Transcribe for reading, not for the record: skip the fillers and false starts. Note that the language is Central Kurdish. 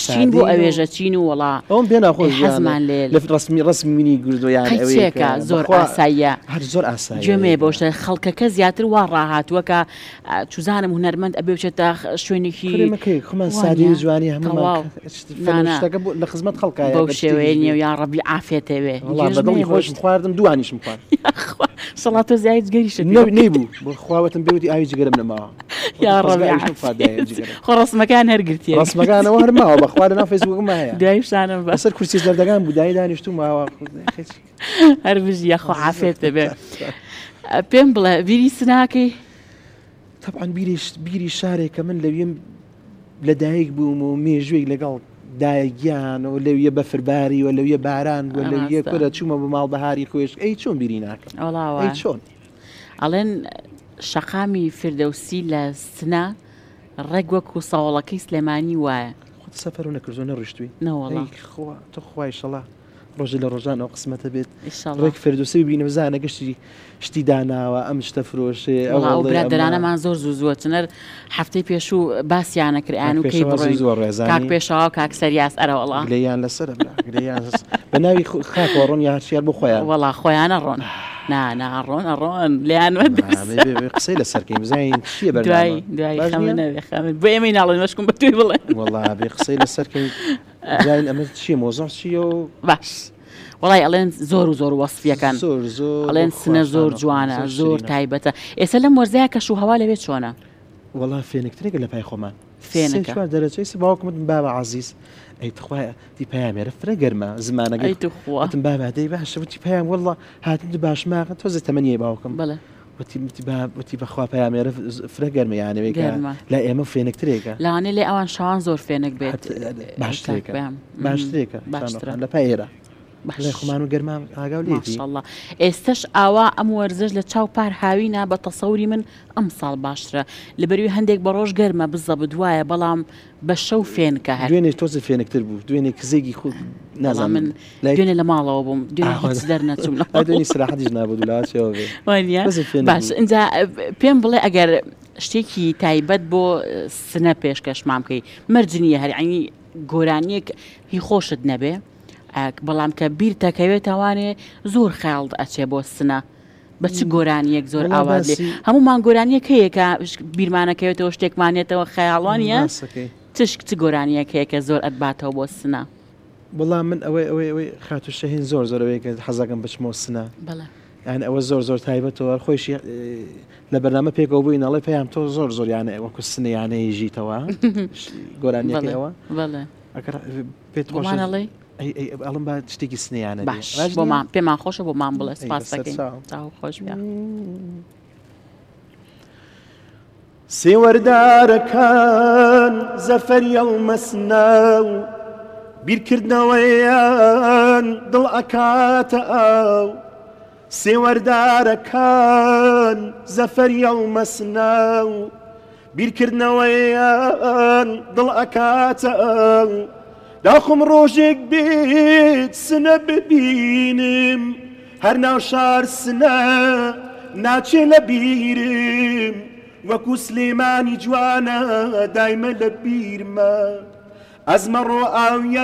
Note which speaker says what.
Speaker 1: چین بۆ ئەوێژە چین و وڵا
Speaker 2: ئەوم پێ ناخۆش
Speaker 1: حەزمان لێ
Speaker 2: لە ڕسمینی گردویان
Speaker 1: ئەوەیەکە زۆر ئاساییە
Speaker 2: هەر زۆر ئاسایی
Speaker 1: گوێمێ بۆشتە خەڵکەکە زیاتر وا ڕاهاتووەکە چوزانم هونەرمەند ئەبێ بچێتە شوێنێکی
Speaker 2: خۆمان سادی جوانی هەموو لە خزمەت خەڵکایە
Speaker 1: بەو شێوەیە نیێ یا ڕەبی عافێتەوێ
Speaker 2: بەدڵی خۆشم خواردم دوانیشم خوارد
Speaker 1: سەڵاتۆ زیاد گەریشت
Speaker 2: نەیبوو بۆ خواوەتم بێوتی ئاوی جگەرم نەماوە
Speaker 1: یا ڕەبی خۆ ڕسمەکان هەرگرتیە
Speaker 2: ڕسمەکانەوە هەرماوە بەخوا لە ناو فەیسبووکم هەیە
Speaker 1: دوای شانم
Speaker 2: بەسەر کورسی زەردەکان بودایی دانیشتوم ماوە
Speaker 1: هەر بژی خۆ عافێتە بێ پێم بڵێ بیری سناکەی
Speaker 2: طبعا بیری شارێکە من لەوێم لە دایک بووم و مێژوێک لەگەڵ دایگیان و لەویە بەفرباری و لەویە باران و لەویە کورە چوومە بە ماڵ بەهاری خۆش ئەی چۆن بیری ناکەم ئەی چۆن
Speaker 1: ئەڵێن شەقامی فردەوسی لە سنە ڕێک وەکو ساوڵەکەی سلێمانی وایە
Speaker 2: خۆت سەفەر و نەکردو نەڕشتووی
Speaker 1: نەوەڵا
Speaker 2: تۆ خوای شەڵا ڕۆژە لە ڕۆژان ئەو قسمەتە بێت ڕێک فردوسی ببینە بزانە گەشتی شتی داناوە ئەم شتە فرۆشێ
Speaker 1: ئەو برادرانەمان زۆر زوو چنەر هەفتەی پێش و باسییانە کردیان و کەی کاک پێشەوە کاک سەریاس ئەرەوەڵا
Speaker 2: گلەیان لەسەر بە ناوی خاکۆڕۆن یاچیار بۆ خۆیان
Speaker 1: وەڵا خۆیانە ڕۆن ناڕۆن ئەڕۆن لیانوە
Speaker 2: قسەی لەسەرکەی بزانین چیە بەر
Speaker 1: دوای خەمە بۆ ئێمەی ناڵێن مەشکم بە توی بڵێ
Speaker 2: وەڵا بێ قسەی لەسەرکەی بزانین ئەمە چیە مۆزۆ چیە و
Speaker 1: باش وڵای ئەڵێن زۆر و زۆر وەسفیەکان ئەڵێن سنە زۆر جوانە زۆر تایبەتە ئێستا لەم وەرزەیە کەش و هەوا لەوێت چۆنە
Speaker 2: وەڵا فێنکترێکە لە پای خۆمان
Speaker 1: فێنەکە
Speaker 2: دەرەچەی باوکمت بابە عەزیز ئەی تخوای دی پەیامێرە فرە گەرمە زمانەکەی تخواتم بابا دەی باشە وتی پەیام وەڵا هاتم باش ماقە تۆزە تەمەنیە باوکم
Speaker 1: بەڵێ
Speaker 2: وتی بەخوا پەیامێرە فرە گەرمە یانەوەیکە لا ئێمە فێنکترێکە
Speaker 1: لاوانێ لێ ئەوان شەوان زۆر فێنک بێت
Speaker 2: باشترێکە لە پایێرە بەخلای خۆمان و گەرمان ئاگاو لێتی
Speaker 1: ماشەڵڵا ئێستش ئاوا ئەم وەرزش لە چاو پار هاوینە بە تەسەوری من ئەم ساڵ باشترە لەبەروی هەندێک بە ڕۆژ گەرمە بزە بدوایە بەڵام بە شەو فێنکە هەر
Speaker 2: دوێنێ تۆزە فێنکتر بوو دوێنێ کزێکی خود نازانم
Speaker 1: من دوێنێ لە ماڵەوە بووم دوێنێ دەرنەچوم
Speaker 2: دوێنی سراحەتیش نابوو دولاچەوە
Speaker 1: باش اینجا پێم بڵێ ئەگەر شتێکی تایبەت بۆ سنە پێشکەشمان بکەی مەرجنیە هەرعینی گۆرانیەک هی خۆشت نەبێ بەڵام کە بیر تەکەوێت ئەوانێ زۆر خەڵد ئەچێ بۆ سنە بە چ گۆرانیەک زۆر ئاواز لێ هەمومان گۆرانیەک هەیە کە بیرمانەکەوێتەوە شتێکمانێتەوە خەیاڵوانیە چ گۆرانیەک هەیە کە زۆر ئەتباتەوە بۆ سنە
Speaker 2: بەڵام من ئەوەی خاتو شەهین زۆر زۆرەوەی کە حەزەکەم بچمەوە سنە یان ئەوە زۆر تایبەتەوە خۆشی لە بەرنامە پێکەوە بووی نەڵێ پێیان تۆ زۆر یانە وەکو سنەیانەی ژیتەوە گۆرانیەکەەوە پێت خۆشانەڵێ ئەڵم با شتێکی سنیانە
Speaker 1: باش بۆمان پێمان خۆشە بۆمان بڵێ سپاس دەکەین خۆش بێ
Speaker 2: سێوەردارەکان زەفەریە و مەسنە و بیرکردنەوەیان دڵ ئەکاتە ئەو سێوەردارەکان زەفەریە و مەسنە و بیرکردنەوەیان دڵ ئەکاتە ئەو داخم ڕۆژێک بێت سنە ببینم هەر ناو شار سنە ناچێ لە بیرم وەکو سلێمانی جوانە دایمە لە بیرمە ئەزمە ڕۆ ئاویە